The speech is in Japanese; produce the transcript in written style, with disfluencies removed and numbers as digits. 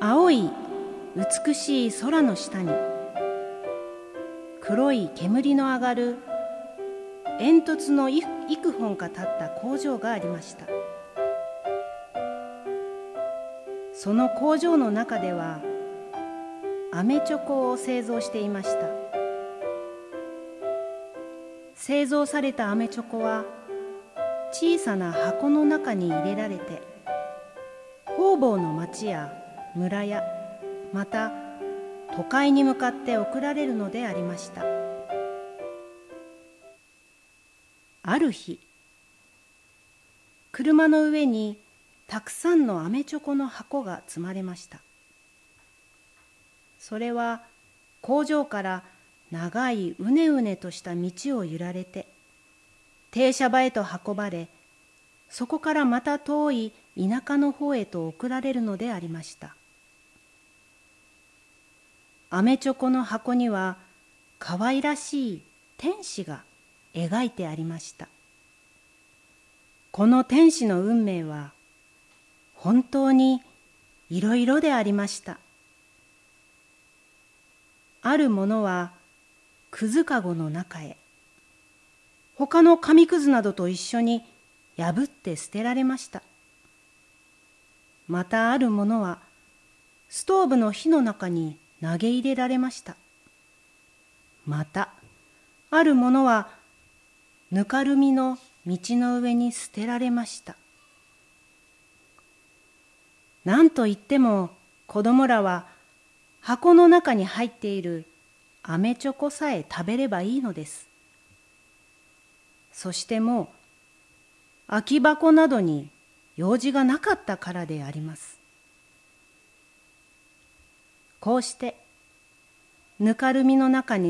青い美しい空の下に黒い煙の上がる煙突の幾本か立った工場がありました。その工場の中ではアメチョコを製造していました。製造されたアメチョコは小さな箱の中に入れられて、方々の町や村やまた都会に向かって送られるのでありました。ある日、車の上にたくさんのアメチョコの箱が積まれました。それは工場から長いうねうねとした道を揺られて停車場へと運ばれ、そこからまた遠い田舎の方へと送られるのでありました。アメチョコの箱にはかわいらしい天使が描いてありました。この天使の運命は本当にいろいろでありました。あるものはくずかごの中へ、他の紙くずなどと一緒に破って捨てられました。またあるものはストーブの火の中に投げ入れられました。またあるものはぬかるみの道の上に捨てられました。なんといっても子供らは箱の中に入っているアメチョコさえ食べればいいのです。そしてもう空き箱などに用事がなかったからであります。こうしてぬかるみの中に